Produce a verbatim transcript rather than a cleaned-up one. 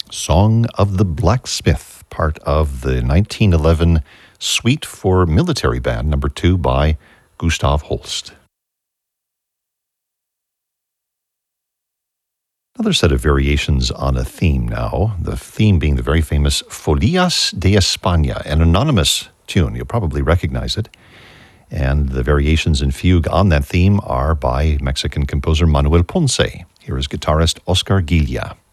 Song of the Blacksmith, part of the nineteen eleven Suite for Military Band, number two by Gustav Holst. Another set of variations on a theme now, the theme being the very famous Folias de España, an anonymous tune. You'll probably recognize it. And the variations in fugue on that theme are by Mexican composer Manuel Ponce. Here is guitarist Oscar Gilla.